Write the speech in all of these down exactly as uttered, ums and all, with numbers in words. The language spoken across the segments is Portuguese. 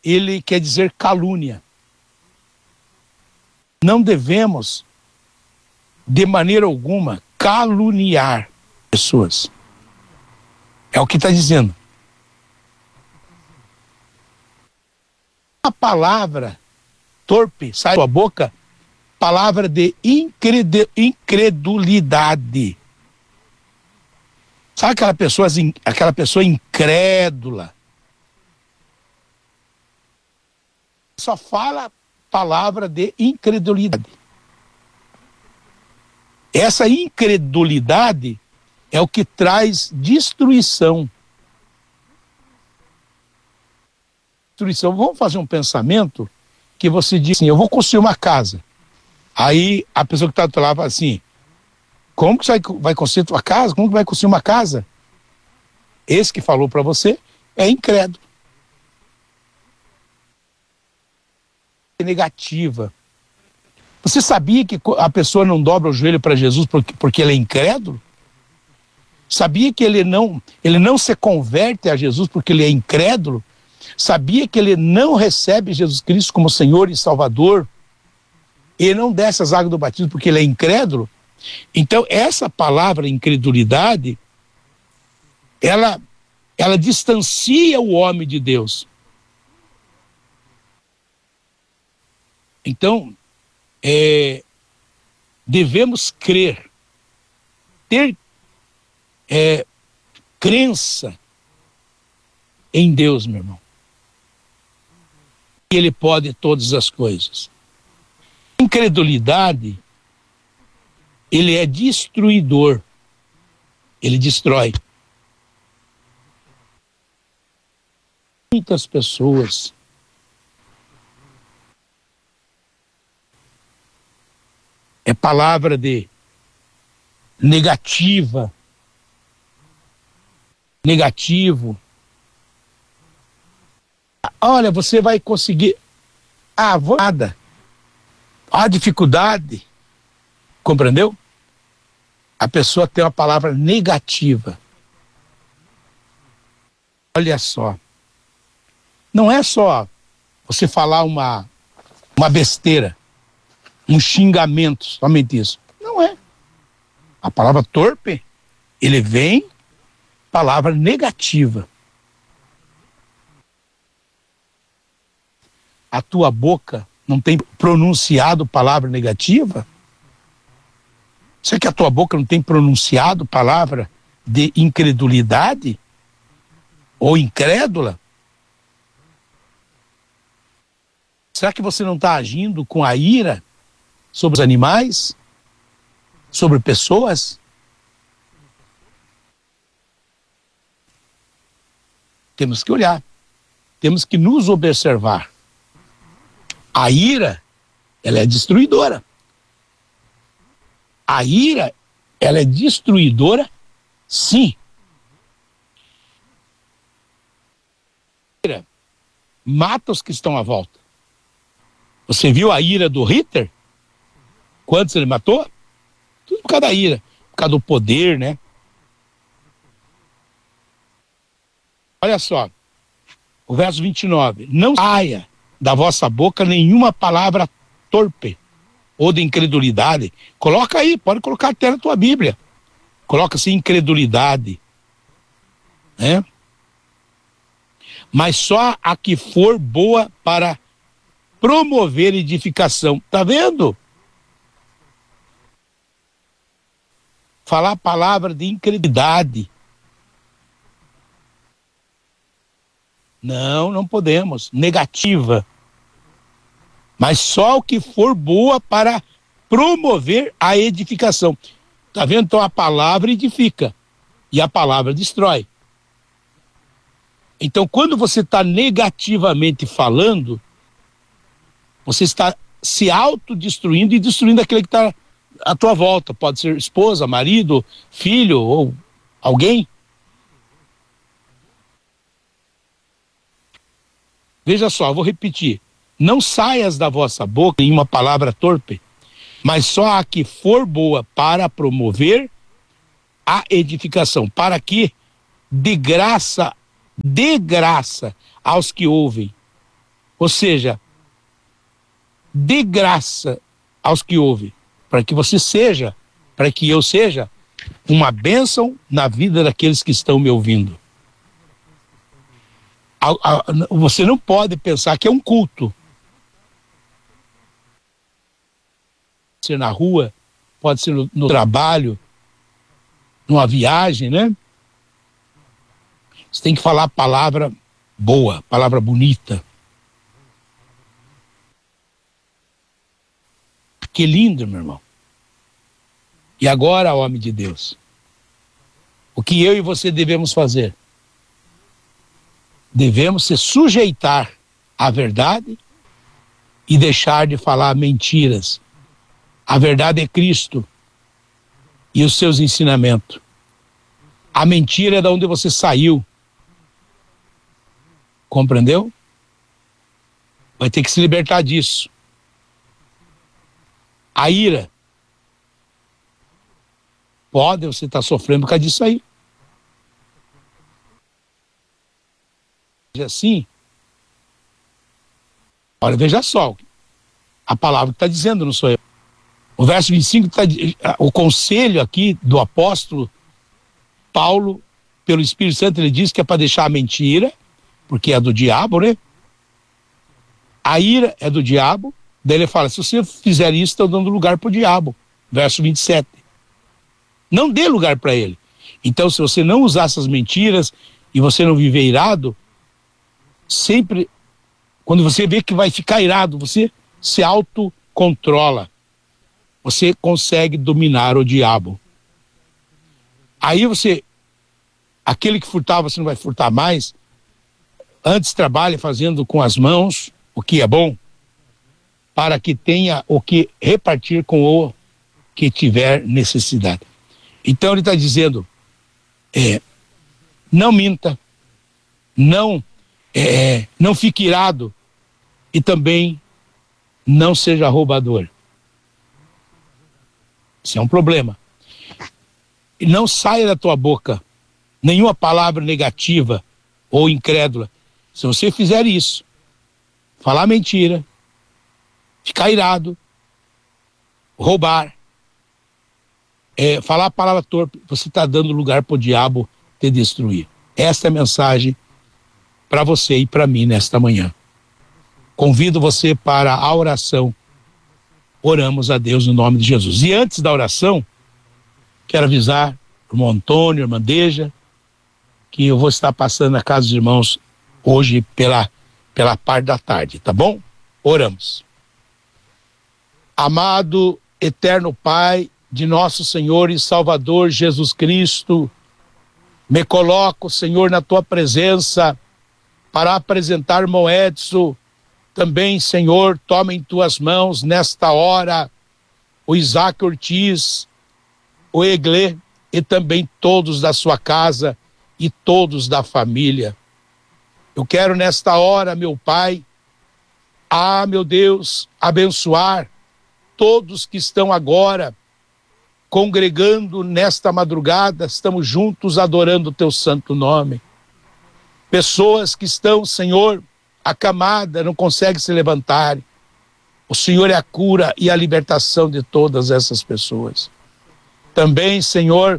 ele quer dizer calúnia. Não devemos, de maneira alguma, caluniar pessoas. É o que está dizendo. A palavra torpe sai da sua boca, palavra de incredulidade. Sabe aquela pessoa, aquela pessoa incrédula? Só fala palavra de incredulidade. Essa incredulidade é o que traz destruição. Destruição. Vamos fazer um pensamento que você diz assim: eu vou construir uma casa. Aí a pessoa que está do outro lado fala assim: como que você vai construir uma casa? Como que vai construir uma casa? Esse que falou para você é incrédulo. Negativa. Você sabia que a pessoa não dobra o joelho para Jesus porque, porque ele é incrédulo? Sabia que ele não, ele não se converte a Jesus porque ele é incrédulo? Sabia que ele não recebe Jesus Cristo como Senhor e Salvador? Ele não desce as águas do batismo porque ele é incrédulo? Então, essa palavra incredulidade, ela, ela distancia o homem de Deus. Então, é, devemos crer, ter é, crença em Deus, meu irmão. Ele pode todas as coisas. Incredulidade, ele é destruidor. Ele destrói. Muitas pessoas é palavra de negativa, negativo. Olha, você vai conseguir. Ah, vou nada. Há dificuldade. Compreendeu? A pessoa tem uma palavra negativa. Olha só. Não é só você falar uma, uma besteira, um xingamento, somente isso. Não é. A palavra torpe, ele vem, palavra negativa. A tua boca não tem pronunciado palavra negativa? Será que a tua boca não tem pronunciado palavra de incredulidade? Ou incrédula? Será que você não está agindo com a ira sobre os animais? Sobre pessoas? Temos que olhar. Temos que nos observar. A ira, ela é destruidora. A ira, ela é destruidora, sim. A ira mata os que estão à volta. Você viu a ira do Hitler? Quantos ele matou? Tudo por causa da ira, por causa do poder, né? Olha só, o verso vinte e nove. Não saia da vossa boca nenhuma palavra torpe ou de incredulidade. Coloca aí, pode colocar até na tua Bíblia. Coloca assim, incredulidade. Né? Mas só a que for boa para promover edificação. Tá vendo? Falar a palavra de incredulidade. Não, não podemos. Negativa. Mas só o que for boa para promover a edificação. Tá vendo? Então a palavra edifica e a palavra destrói. Então quando você está negativamente falando, você está se autodestruindo e destruindo aquele que está à tua volta. Pode ser esposa, marido, filho ou alguém. Veja só, vou repetir. Não saias da vossa boca nenhuma palavra torpe, mas só a que for boa para promover a edificação, para que de graça, de graça aos que ouvem. Ou seja, dê graça aos que ouvem, para que você seja, para que eu seja uma bênção na vida daqueles que estão me ouvindo. Você não pode pensar que é um culto. Pode ser na rua, pode ser no, no trabalho, numa viagem, né? Você tem que falar palavra boa, palavra bonita. Que lindo, meu irmão. E agora, homem de Deus, o que eu e você devemos fazer? Devemos se sujeitar à verdade e deixar de falar mentiras. A verdade é Cristo e os seus ensinamentos. A mentira é de onde você saiu. Compreendeu? Vai ter que se libertar disso. A ira. Pode, você está sofrendo por causa disso aí. Assim, olha, veja só, a palavra que está dizendo, não sou eu. O verso vinte e cinco, tá, o conselho aqui do apóstolo Paulo, pelo Espírito Santo, ele diz que é para deixar a mentira, porque é do diabo, né? A ira é do diabo. Daí ele fala, se você fizer isso, está dando lugar para o diabo. Verso vinte e sete. Não dê lugar para ele. Então, se você não usar essas mentiras e você não viver irado, sempre, quando você vê que vai ficar irado, você se autocontrola. Você consegue dominar o diabo. Aí você, aquele que furtava, você não vai furtar mais. Antes trabalhe fazendo com as mãos o que é bom, para que tenha o que repartir com o que tiver necessidade. Então ele está dizendo, é, não minta, não, é, não fique irado e também não seja roubador. Isso é um problema. E não saia da tua boca nenhuma palavra negativa ou incrédula. Se você fizer isso, falar mentira, ficar irado, roubar, é, falar a palavra torpe, você está dando lugar para o diabo te destruir. Esta é a mensagem para você e para mim nesta manhã. Convido você para a oração. Oramos a Deus no nome de Jesus. E antes da oração, quero avisar o irmão Antônio, irmã Deja, que eu vou estar passando na casa dos irmãos hoje pela, pela parte da tarde, tá bom? Oramos. Amado, eterno Pai de nosso Senhor e Salvador Jesus Cristo, me coloco, Senhor, na tua presença para apresentar irmão Edson. Também, Senhor, toma em tuas mãos nesta hora o Isaac Ortiz, o Eglê e também todos da sua casa e todos da família. Eu quero nesta hora, meu Pai, ah, meu Deus, abençoar todos que estão agora congregando nesta madrugada, estamos juntos adorando o teu santo nome. Pessoas que estão, Senhor, acamada, não consegue se levantar. O Senhor é a cura e a libertação de todas essas pessoas. Também, Senhor,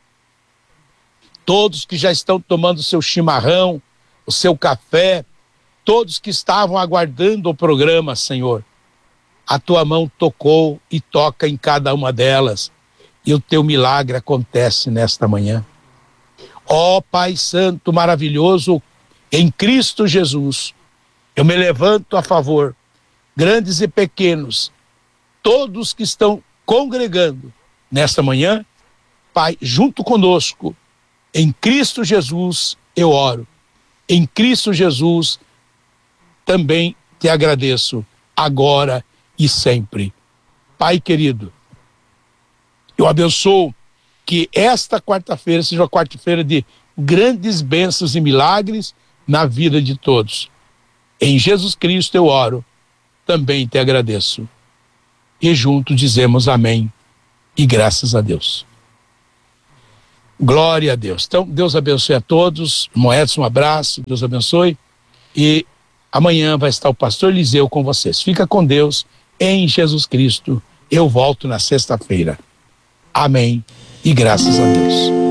todos que já estão tomando o seu chimarrão, o seu café, todos que estavam aguardando o programa, Senhor, a tua mão tocou e toca em cada uma delas, e o teu milagre acontece nesta manhã. Ó Pai Santo, maravilhoso, em Cristo Jesus, eu me levanto a favor, grandes e pequenos, todos que estão congregando nesta manhã, Pai, junto conosco, em Cristo Jesus eu oro, em Cristo Jesus também te agradeço, agora e sempre. Pai querido, eu abençoo que esta quarta-feira seja uma quarta-feira de grandes bênçãos e milagres na vida de todos. Em Jesus Cristo eu oro, também te agradeço. E juntos dizemos amém e graças a Deus. Glória a Deus. Então, Deus abençoe a todos. Irmão Edson, um abraço, Deus abençoe. E Amanhã vai estar o pastor Eliseu com vocês. Fica com Deus, em Jesus Cristo. Eu volto na sexta-feira. Amém e graças a Deus.